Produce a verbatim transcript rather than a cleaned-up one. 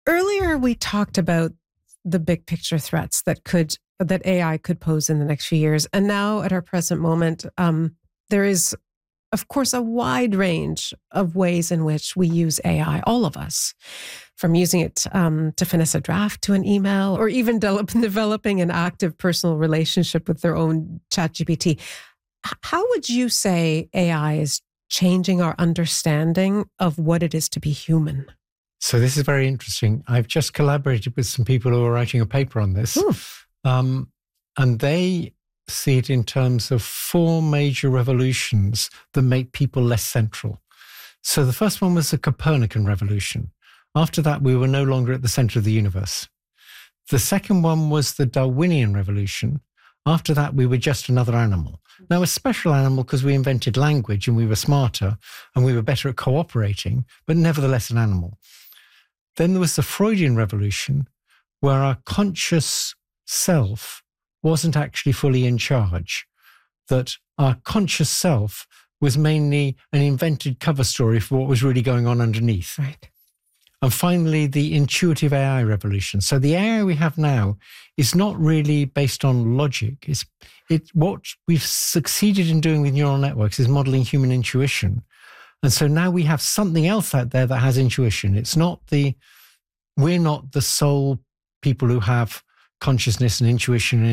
Earlier, we talked about the big picture threats that could that A I could pose in the next few years. And now at our present moment, um, there is, of course, a wide range of ways in which we use A I, all of us, from using it um, to finish a draft to an email, or even develop, developing an active personal relationship with their own ChatGPT. H- How would you say A I is changing our understanding of what it is to be human? So this is very interesting. I've just collaborated with some people who are writing a paper on this. Um, and they see it in terms of four major revolutions that make people less central. So the first one was the Copernican revolution. After that, we were no longer at the center of the universe. The second one was the Darwinian revolution. After that, we were just another animal. Now, a special animal because we invented language and we were smarter and we were better at cooperating, but nevertheless an animal. Then there was the Freudian revolution, where our conscious self wasn't actually fully in charge, that our conscious self was mainly an invented cover story for what was really going on underneath. Right. And finally, the intuitive A I revolution. So the A I we have now is not really based on logic. It's, it, what we've succeeded in doing with neural networks is modeling human intuition. And so now we have something else out there that has intuition. It's not the, we're not the sole people who have consciousness and intuition and